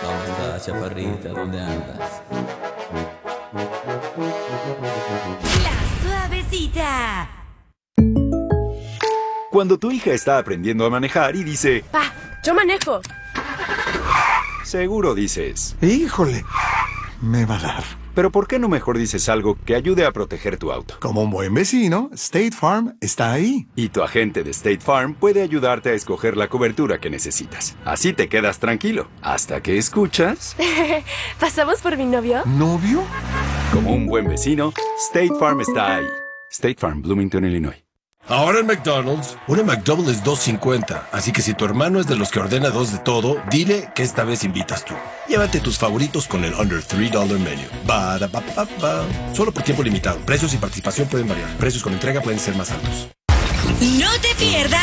¿Dónde estás, chaparrita? ¿Dónde andas? La Suavecita. Cuando tu hija está aprendiendo a manejar y dice, Pa, yo manejo. seguro dices, Híjole, me va a dar. pero ¿por qué no mejor dices algo que ayude a proteger tu auto? Como un buen vecino, State Farm está ahí. Y tu agente de State Farm puede ayudarte a escoger la cobertura que necesitas. Así te quedas tranquilo, hasta que escuchas. ¿Pasamos por mi novio? ¿Novio? Como un buen vecino, State Farm está ahí. State Farm, Bloomington, Illinois. Ahora en McDonald's, una McDouble es $2.50, así que si tu hermano es de los que ordena dos de todo, dile que esta vez invitas tú. Llévate tus favoritos con el Under $3 Menu. Ba-da-ba-ba-ba. Solo por tiempo limitado. Precios y participación pueden variar. Precios con entrega pueden ser más altos. No te pierdas